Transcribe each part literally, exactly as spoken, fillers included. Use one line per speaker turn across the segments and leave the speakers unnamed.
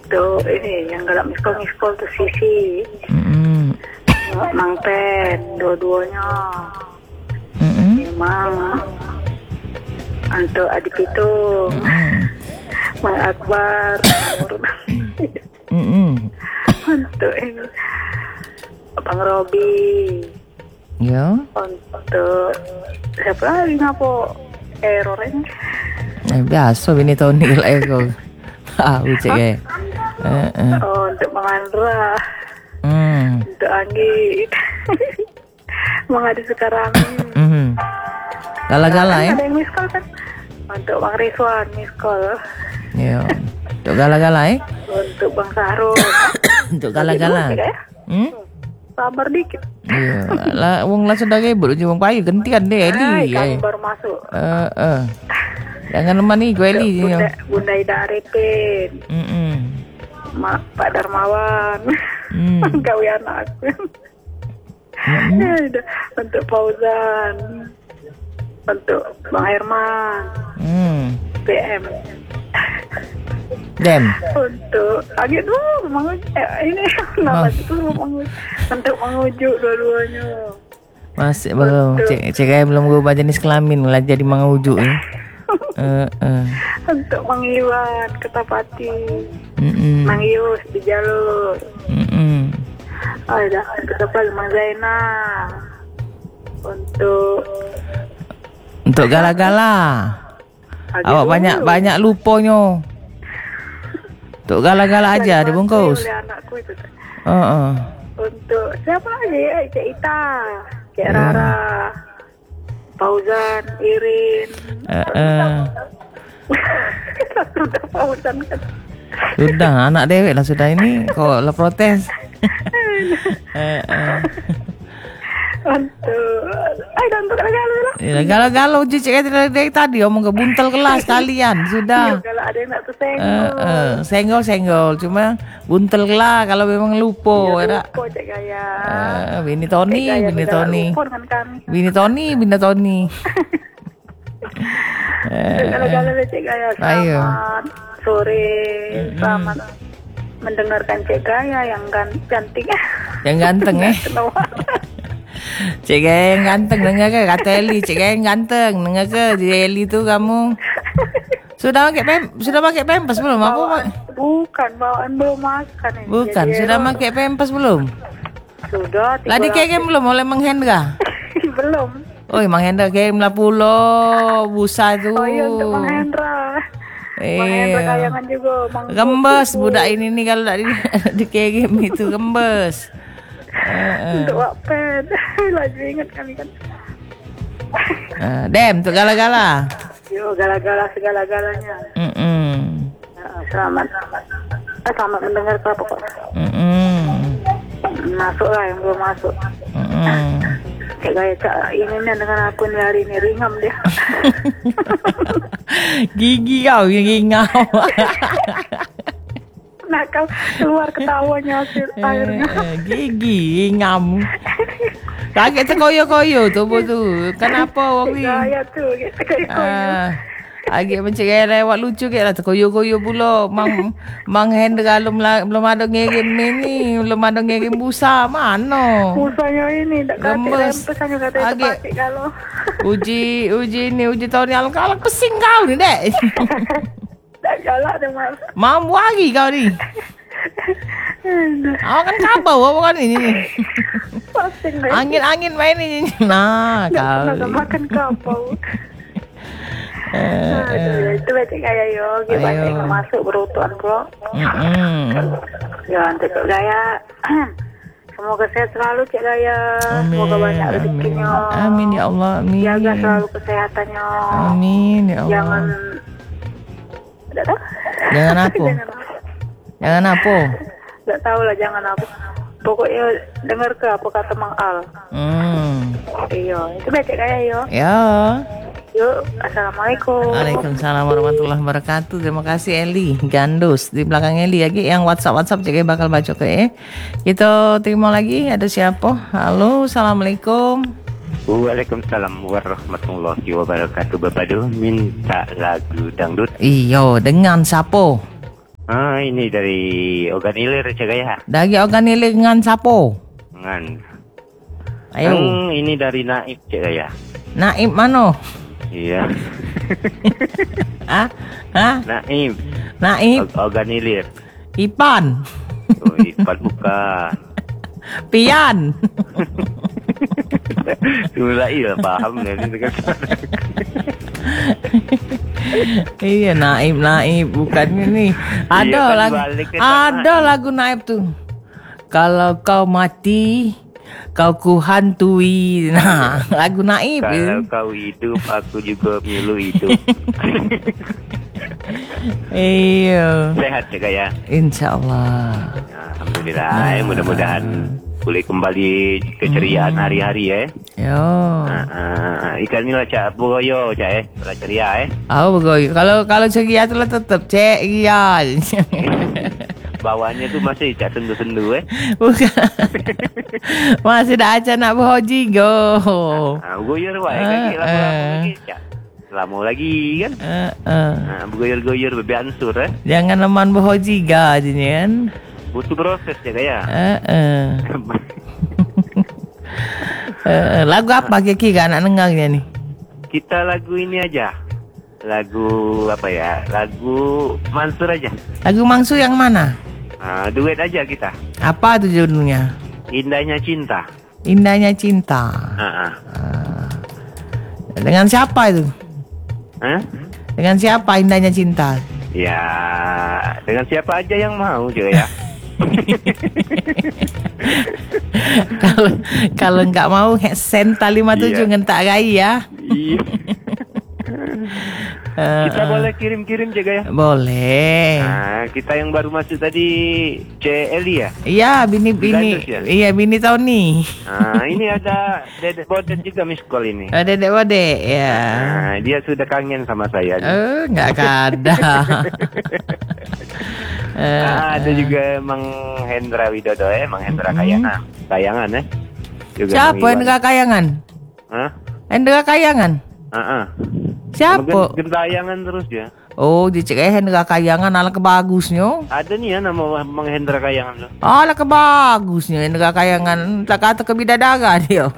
Tuh ini yang galak miskol-miskol tuh Sisi.
Mm-mm.
Mang Pen, dua-duanya.
Mm-mm.
Memang untuk adik itu. Mang Akbar.
Mm-mm.
Untuk ini Bang Robi.
Ya.
Untuk siapa lagi ngapo error ini?
Eh, biasa bini Tony lah aku. Ah, ucek eh. Eh, eh.
Oh, untuk Bang Andra.
Hmm.
Untuk Anggi. Bang Adi sekarang.
Mhm. Gala-gala ya.
Ada yang miss call kan? Untuk Bang Rizwan miss call.
Ya. Untuk gala-gala eh.
Untuk Bang Sahrul.
Untuk gala-gala. Hmm?
Sabar dikit.
Ya, lah wong lah sudah gebur wong payu gantian deh Eli.
Hai, kamu baru masuk.
Eh, eh. Jangan lemah nih gue Eli.
Bunda, Bunda Ida Arifin.
Mm-mm.
Ma, Pak Darmawan.
Hmm.
Kau ya anakku.
Mm-mm.
Ya, udah. Untuk Fauzan. Untuk Bang Herman.
Hmm.
P M.
Dem.
Untuk agak dulu Mang Uju. Eh, ini nama
Oh.
itu Mang Uju. Untuk Mang Uju dua-duanya.
Masih belum. Cek cek aja belum gue baca jenis kelamin lah jadi mengujuk ya. Eh, eh.
Untuk Mang Iwan Ketapati.
Mm-mm.
Mang Yus di jalur.
Mm-mm.
Oh, ada untuk apa Mang Zainal. Untuk
Untuk gala-gala.
agak
Awak
dulu.
banyak banyak luponyo. Untuk gala-gala aja
Lagi
dibungkus.
oleh anakku itu.
Heeh.
Untuk siapa lagi? Eh, Cik Ita, Cik
Ya.
Rara, Fauzan, Irin.
Heeh.
Sudah Fauzan kan.
Sudah anak dewek lah sudah ini kok lah protes. Heeh.
Untuk ay dan untuk galau lah.
Ya, galau-galau je cik kata dari tadi omong ke buntel kelas kalian sudah.
Kalau ada yang nak
Eh,
tersenggol.
eh, senggol-senggol cuma buntel kelas kalau memang lupo ya.
Lupa Cik Gaya.
Eh, bini Tony,
Cik Gaya
bini
sudah
Tony.
lupa dengan kami.
Bini Tony, bini Tony. Eh,
Galau-galau Cik Gaya.
Ayo.
Selamat sore. Selamat mendengarkan Cik Gaya yang gan- cantik.
yang ganteng eh.
Kenapa?
Cik Gaya yang ganteng dengar ke kata Eli, Cik Gaya yang ganteng dengar ke di Eli tu kamu. Sudah pakai pem sudah pakai pempes belum? Apa Pak?
Bukan, bawaan belum makan ini.
Bukan,
Jadi,
sudah
eh,
pakai pempes belum?
Sudah.
Lah di keke belum oleh Mang Hendra.
Belum.
Oh, Mang Hendra keke lah pulau busa tu.
Oh iya untuk Mang Hendra. Mang Hendra kayangan juga. Mang
Gembes
Buku.
budak ini nih kalau tak di di keke itu gembes. Eh,
Untuk Wapen. Lagi ingat kami kan.
eh. Dem tu gala-gala.
Yo, gala-gala segala-galanya.
Mm-mm.
Nah, selamat. Eh, selamat mendengar apa kok.
Mm-mm.
Masuk lah yang belum masuk.
Mm-mm.
Cik Gaya cak ini dengan aku nih hari ini ringam dia.
Gigi kau, gigi kau.
Nah kau keluar ketawanya hasil akhirnya.
Eh, Gigi ngam. Kaget terkoyo-koyo tu bu tu. Kenapa wong ni?
Gaya tuh gitu kayak
Ah, agak macam gaya lewat lucu ke lah terkoyo-koyo pula. Mang Mang Hendra belum la- belum ada ngirim ini, belum ada ngirim busa mana?
musanya ini tak kata
Gemes.
rempes hanya kata
Agak.
terpakai kalau
Uji uji ni uji tahun yang kalau pesing kau ni dek.
tak galak dia mas.
Mampu lagi kau ni. Awak kan kabau awak kan ini.
Pasing deh.
Angin-angin main ini. Nah,
Tak
kau.
pernah makan kapau.
Eh,
Aduh, itu baca Gaya yo, gimana
Ayo.
yang masuk berutuan bro.
Mm-mm.
Ya, untuk Cik Gaya. Semoga sehat selalu Cik Gaya.
Amin.
Semoga banyak rezekinya.
Amin ya Allah. Amin.
Jaga selalu kesehatannya.
Amin ya Allah.
Jangan tidak tahu.
Jangan apa?
Jangan apa.
Jangan apa?
Tidak tahu lah jangan apa. Pokoknya dengar ke apa kata Mang Al.
Hmm.
Iya, itu baca Gaya yo.
Ya.
Yuk, assalamualaikum.
Waalaikumsalam warahmatullahi wabarakatuh. Terima kasih Eli. Gandus di belakang Eli lagi yang WhatsApp WhatsApp cek bakal baca ke eh. Kita terima lagi ada siapa? Halo, assalamualaikum.
Waalaikumsalam warahmatullahi wabarakatuh. Bapak Du minta lagu dangdut.
Iyo, dengan siapa?
Ah, ini dari Ogan Ilir Cik Gaya.
Dari Ogan Ilir dengan sapo?
Ngan.
Ayo.
Hmm, ini dari Naib Cik Gaya.
Naib mano?
Iya.
Ah? Hah?
Naib.
Naib?
O- Ogan Ilir.
Ipan?
Oh, Ipan bukan.
Pian?
Mulai lah paham dah ni dengan
Iya, Naib, Naib. Bukan ini. Ada
Iya, kan
lagu,
balik ke
ada
Naib.
lagu Naib tuh. Kalau kau mati, kau ku hantui. Nah, lagu Naib.
Kalau kau hidup, aku juga milu hidup.
Iya.
Sehat Cik Gaya.
InsyaAllah.
Alhamdulillah. Eh, mudah-mudahan boleh kembali keceriaan hari-hari eh.
Yo.
Ah, ah, ikan ni lah Cak Bogoyo Cak eh. Lah ceria eh.
Aku begoy. Kalau kalau ceria tu lah tetap ceria.
Bawahnya tu masih Cak sendu-sendu eh.
Bukan. Masih dah aja nak berhoji go.
Ah, Bogoyo tu eh.
Ah,
Kaki lama-lama
ah.
lagi Cak. Lama lagi kan.
Uh, uh.
Ah, Bogoyo-goyor bebi ansur eh.
Jangan leman berhoji ga je ni kan.
Butuh proses Cak Gaya.
Uh, uh. uh, lagu apa kira-kira nak dengarnya ni?
Kita lagu ini aja. Lagu apa ya? Lagu Mansur aja.
Lagu Mangsu yang mana?
Ah, duet aja kita.
Apa tu judulnya?
Indahnya Cinta.
Indahnya Cinta.
Ah, ah.
Uh, dengan siapa itu?
Hah?
Dengan siapa Indahnya Cinta?
Ya, dengan siapa aja yang mau juga ya.
Kalau kalau enggak mau senta lima tujuh
Iya.
ngentak gai ya.
Iya.
Uh,
Kita boleh kirim-kirim juga ya.
Boleh.
Nah, kita yang baru masuk tadi C Eli ya.
Iya, bini bini.
Gandus ya?
Iya, bini Tony.
Nah, ini ada Dedek Bodet juga miss call ini.
Oh, Dedek Bode, ya.
Nah, dia sudah kangen sama saya. nih.
Oh, enggak kada. Eh,
Ah, ada juga Mang Hendra Widodo ya, Mang Hendra Kayangan. Kayangan ya. Juga
siapa
Mang Iwan.
Hendra Kayangan?
Hah?
Hendra Kayangan?
Ah, ah.
Siapa?
Gen- Gentayangan terus dia.
Oh, dicek eh Hendra Kayangan ala kebagusnya.
Ada nih ya nama Mang Hendra Kayangan tuh.
Ala kebagusnya Hendra Kayangan. Tak kata ke bidadara dia.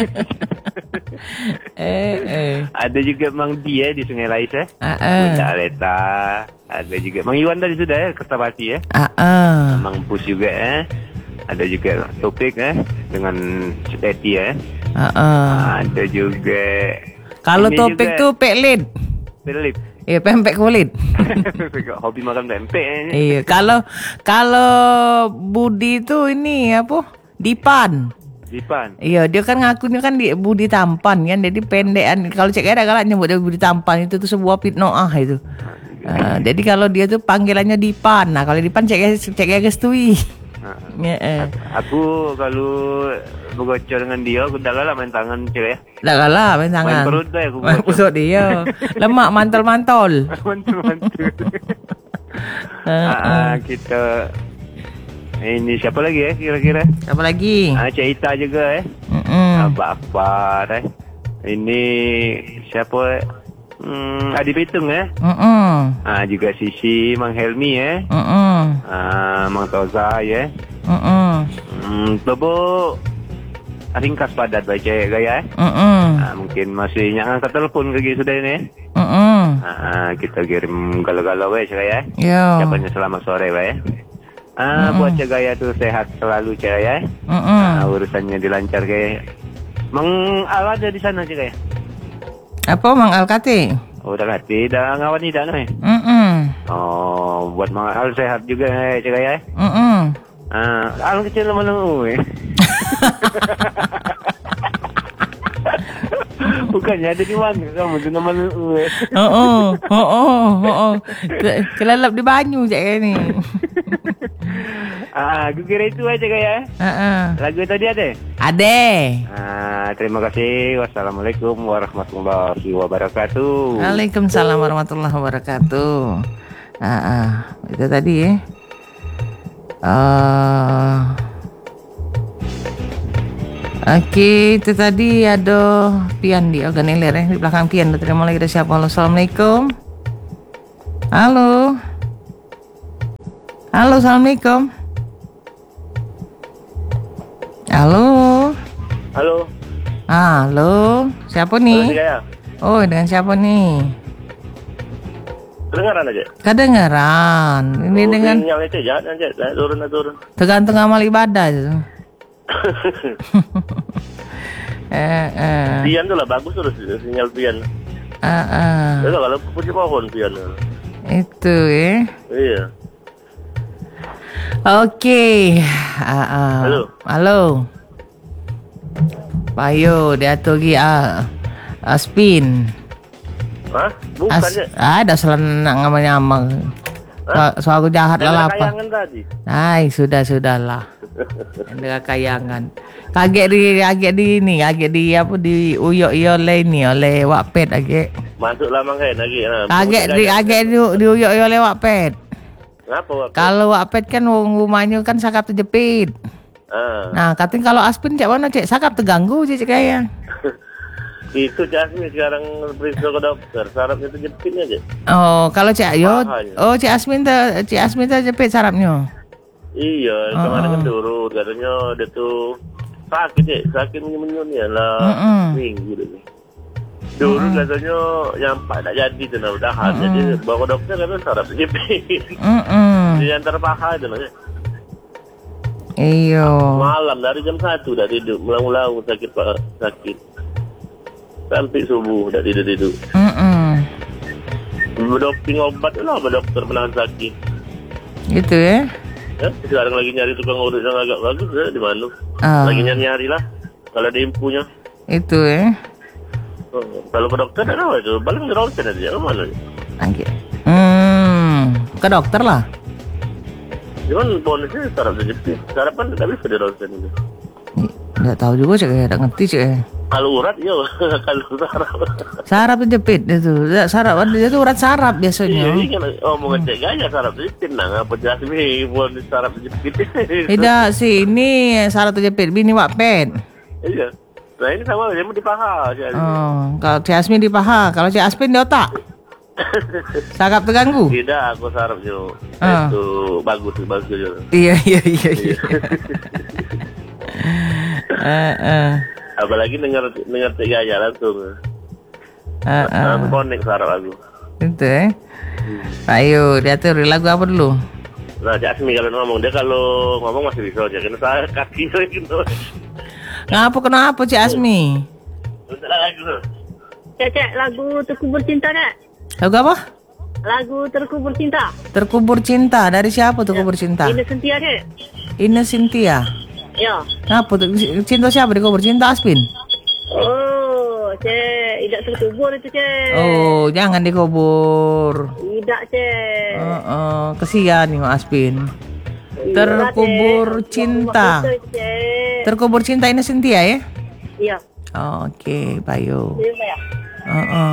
eh, eh.
Ada juga Mang Di ya di Sungai Lais ya.
Ah, ah.
Bunda Aleta. Ada juga Mang Iwan tadi sudah ya, Kertapati ya.
Ah, ah.
Mang Pus juga ya. Ada juga Topik ya dengan Ceteti ya.
Ah, ah.
Ada juga
Kalau
ini
topik
juga
tuh peklit.
Philip.
Iya, pempek kulit.
Hobi makan pempek ya.
Iya, kalau kalau Budi itu ini apa? Dipan.
Dipan.
Iya, dia kan ngakunya kan di Budi Tampan kan, jadi pendekan. Kalau cek ada galak nyebut dia Budi Tampan itu tuh sebuah fitnoah itu. Uh, jadi kalau dia tuh panggilannya Dipan. Nah, kalau Dipan cek cek gestui. Ya, eh.
Aku kalau bergocor dengan dia, aku dah lah main tangan cewek ya.
Dah kalah main tangan.
Main perut dah aku
Main perut dia. Lemak mantul-mantul.
Mantul-mantul.
Uh, uh.
Ah, kita ini siapa lagi ya kira-kira?
Apa lagi?
Ah, Cik Ita juga eh.
Mm-mm.
Abang Akbar eh. Ini siapa eh? Hmm, Adi Pitung eh.
Mm-mm.
Ah, juga Sisi, Mang Helmi eh.
Mm-mm.
Ah, Mang Toza ya.
Mm-mm.
Hmm, Tobo ringkas padat baca gaya eh.
Mm-mm.
Ah, mungkin masih nyang angkat telepon ke sudah ini.
Mm-mm.
Ah, kita kirim galau-galau ya saya.
Yo.
Ucapannya selamat sore ya. Ah,
Mm-mm.
buat Cegaya tuh sehat selalu Cegaya.
Mm-mm.
Ah, urusannya dilancar kayak. Mang Al ada di sana Cegaya.
Apa Mang Alkati?
Oh, dah kati, dah ngawan ni dah nih.
Mm-mm.
Oh, buat Mang Al sehat juga eh, Cegaya.
Mm-mm.
Ah, Al kecil mana eh. Bukannya ada di mana kamu tu nama lu eh.
Oh oh oh oh oh. Kelalap di banyu je ni.
Ah, aku kira itu aja kayak.
Heeh.
Lagu tadi ada?
Ade.
Ah, terima kasih. Wassalamualaikum warahmatullahi wabarakatuh.
Waalaikumsalam warahmatullahi wabarakatuh. Ah, ah. Itu tadi ya. Ah. Okey, itu tadi ada Pian di Ogan Ilir eh. Di belakang Pian. Terima lagi dari siapa? Halo, Assalamualaikum. Halo. Halo, assalamualaikum. Halo.
Halo.
Ah, halo. Siapa nih?
Halo, Jaya.
Oh, dengan siapa nih?
Kedengaran aja.
Kedengaran. Ini
Oh,
dengan
sinyalnya cek, jangan cek, Nah, turun, nah, turun.
tergantung amal ibadah itu. eh, eh,
Pian tuh lah bagus terus sinyal pian.
ah, ah.
Itu kalau puji pohon pian.
Itu ya.
Iya.
Oke. Ah, ah.
Halo.
Halo. Payo, dia tuh lagi ah, Aspin.
Hah? Bukan
As,
ya?
ada selain nama-nama. So, so aku jahat lah
Dengan
apa?
kayangan tadi.
Ay, sudah sudahlah. Dengan kayangan. Kaget di kaget di ini, kaget di apa di uyok oleh ini oleh Wattpad kaget.
Masuk lama kayak lagi. Nah,
Kaget di kaget di, di uyok oleh Wattpad.
Kenapa? Wak?
Kalau Wattpad kan rumahnya kan sakap terjepit.
Ah.
Nah, katanya kalau Aspin cak mana cek sakap terganggu cek cek kayak.
Itu Jasmine sekarang periksa ke dokter. Sarafnya itu jepit aja.
Oh, kalau cek yo,
Pahanya.
oh cek Asmin ter, cek Asmin terjepit sarapnya.
Iya,
Oh,
kemarin kan
oh.
turun. Katanya dia tuh sakit ya. Sakit menyun ya lah.
Mm-mm.
Minggu dulu. Dulu katanya nyampak tak jadi tuh. Nah, udahan. Jadi bawa ke dokter katanya saraf jepit.
Mm-mm.
Di antara paha itu lah.
Iyo.
Malam dari jam satu dah tidur. Mulang-mulang sakit pak sakit. Sampai subuh dah tidur-tidur.
Mm-mm.
Berdoping obat lah dokter menahan sakit.
Gitu ya.
Ya, sekarang lagi nyari tukang urut yang agak bagus ya, di mana?
Ah.
Lagi nyari-nyari lah. Kalau ada impunya.
Itu ya.
Oh, kalau ke dokter ada apa itu? Balik ke ronsen aja. Ke mana?
Lagi. Hmm, ke dokter lah.
Cuman bonusnya sarap terjepit. Sarapan tak bisa di ronsen itu.
Tidak tahu juga cek, tidak ngerti cek.
Kalau urat, yo. Kalau sarap.
Sarap terjepit itu, sarap itu urat sarap
Iya,
biasanya.
ini kan oh, mau ngecek gaya sarap terjepit. Nah, ngapa Jasmine bonus sarap terjepit?
Tidak sih, ini sarap terjepit bini Wattpad.
Iya. Nah, ini sama dia mau di paha. Jadi.
Oh, kalau Cik Asmin di paha, kalau Cik Aspin di otak. Sarap terganggu.
Tidak, aku sarap jo.
Ah.
Itu bagus, bagus jo.
Iya iya iya. iya. Eh, eh,
Apalagi dengar dengar tiga aja langsung.
eh, eh.
Langsung connect sarap aku.
Itu ya. Ayo, dia tuh lagu apa dulu?
Nah, Jasmine kalau ngomong dia kalau ngomong masih bisa aja. Karena saya kaki saya gitu.
Ngapa kenapa Cik Asmi?
Untuk lagu.
Cek cek lagu Terkubur Cinta kak.
Lagu apa?
Lagu Terkubur Cinta.
Terkubur Cinta. Dari siapa Terkubur Cinta?
Ini Sentia kak.
Ine Cynthia.
Ya.
Ngapa tuh? Cinta siapa dikubur? Cinta Aspin?
Oh, cek tidak terkubur itu cek.
Oh, jangan dikubur.
Tidak cek.
Oh, oh, kesian nih Mak Aspin.
Iya,
Terkubur
Cek.
Cinta.
Waktu itu, Cek.
Terkubur Cinta Ine Cynthia ya?
Iya.
Oh, Oke, Bayu.
Terima ya.
Oh, oh.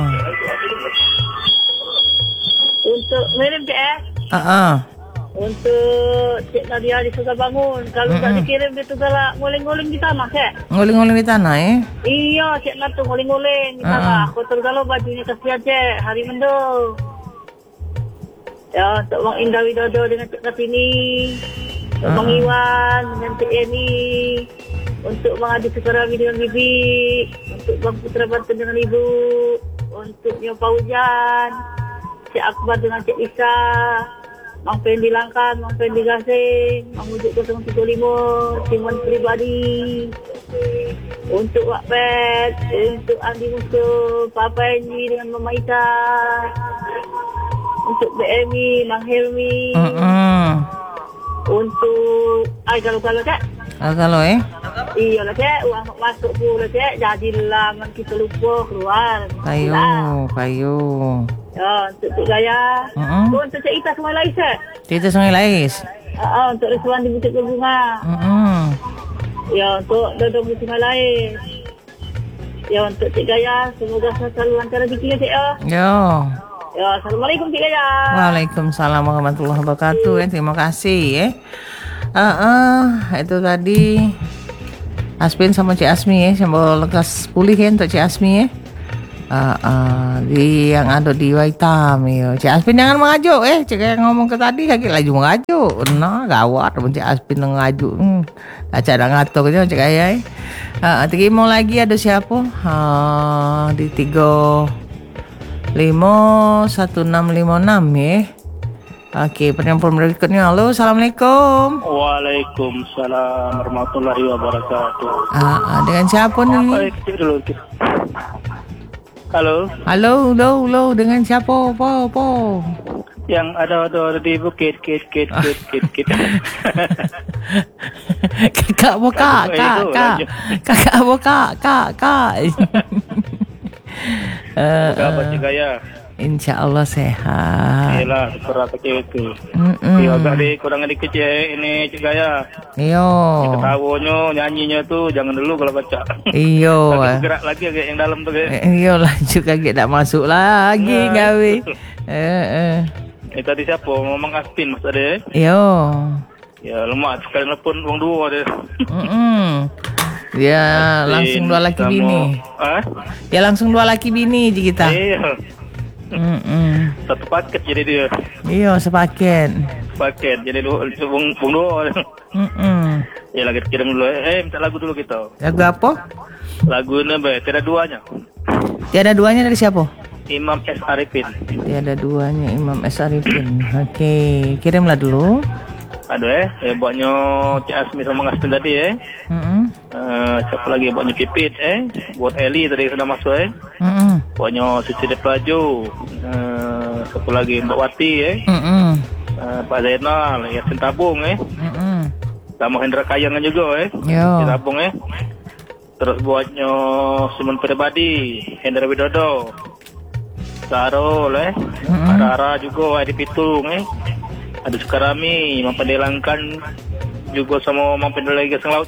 Untuk mirim cek eh.
Ah, ah.
Untuk Cik Nadia di Suka Bangun. Kalau tak
Mm-mm.
dikirim dia tu galak nguling-nguling di tanah cek.
Nguling-nguling di tanah ya?
Iya cek nak tu nguling-nguling di tanah. Kotor galau bajunya kasihan cek. Hari mendung. Ya, untuk Bang Indah Widodo dengan Cik Kartini. Untuk Bang Iwan dengan Cik Eni. Untuk Bang Adi Sukarami dengan Bibi. Untuk Bang Putra Banten dengan Ibu. Untuk Nyo Paujan. Cik Akbar dengan Cik Isa. Mang Pendi Langkan, Mang Pendi Gasing. Mang Ujuk kosong tiga lima. Timuan Pribadi. Untuk Wattpad. Untuk Andi Musuh. Papa Enji dengan Mama Ita. Untuk B M I, Mang Helmi.
Mm-mm.
Untuk ay kalau-kalau cek.
Ah, kalau eh?
Iya lah cek, uang masuk pula cek. Jadilah man kita lupa keluar.
Kayu, kayu.
Ya, untuk Cik Gaya.
Mm-mm.
Oh, untuk Cik Ita semua lain cek.
Cerita Sungai Lais.
Ah, untuk Rizwan di Bukit Berbunga.
Mm-mm.
Ya, untuk Dodong di Sungai Lain. Ya, untuk Cik Gaya, semoga selalu lancar rezekinya cek ya.
Yo.
Ya, Assalamualaikum Cik Gaya.
Waalaikumsalam warahmatullahi wabarakatuh. Ya, terima kasih ya. Ah, ah, itu tadi Aspin sama Cik Asmi ya, sambil lekas pulih ya untuk Cik Asmi ya. Ah, ah, di yang ada di Waitam yo. Cik Aspin jangan mengajuk eh. Cik yang ngomong ke tadi lagi laju mengajuk. Nah, gawat pun Cik Aspin mengajuk. Hmm. Acak nak ngatur je Cik Ayah eh. Ha, terima lagi ada siapa? Ha, di tiga lima satu enam lima enam eh. Okey, penelpon berikutnya. Halo, Assalamualaikum.
Waalaikumsalam warahmatullahi wabarakatuh.
Ah, ah, dengan siapa ni?
Eh, kecil dulu. Kecil. Halo,
Halo, halo, halo, dengan siapa? Apa, apa?
yang ada ada di bukit, kit, kit, kit, kit, kit.
Kakak apa kak? Kak, kak. Kakak apa kak? Kak, kak. Uh,
Apa Cik Gaya?
InsyaAllah sehat.
Yelah, seperah kecil itu.
Mm-mm.
Dia agak di kurang di kecil ini Cik Gaya.
Iyo.
Ketawanya, nyanyinya tuh jangan dulu kalau baca.
Iyo.
Lagi gerak lagi agak yang dalam tuh kayak.
Iyo lanjut lagi tak masuk lagi
Nah.
gawe. Eh eh.
Eh tadi siapa? Ngomong Aspin mas tadi.
Iyo.
Ya lemak sekali telepon uang dua dia.
Mm-mm. Dia langsung dua laki
Kamu-
bini.
Hah?
Dia langsung dua laki bini je kita.
Iya.
Mm-mm.
Satu paket jadi dia.
Iyo sepaket.
Paket jadi dua uang uang dua.
Mm-mm.
Ya lagi kirim dulu. Eh minta lagu dulu kita.
Lagu apa?
Lagu ini be, tiada duanya.
Tiada duanya dari siapa?
Imam S Arifin.
Tiada duanya Imam S. Arifin. Okey, kirimlah dulu.
Aduh eh, eh buatnya Cik Asmi sama Ngastin tadi eh.
Mm-mm.
Uh, siapa lagi buatnya Pipit eh. Buat Eli tadi sudah masuk eh.
Mm-mm.
Buatnya Suci Depelajo. Uh, siapa lagi Mbak Wati eh.
Mm-mm.
Uh, Pak Zainal, Yasin Tabung eh.
Mm-mm.
Sama Hendra Kayangan juga eh.
Yo.
Yasin Tabung eh. Terus buatnya Simon Pribadi, Hendra Widodo. Sarul eh.
Mm-mm.
Ada Ara juga ada di Pitung eh. Ada Sukarami, Mampan Delangkan juga sama Mampan Delegasi Laut.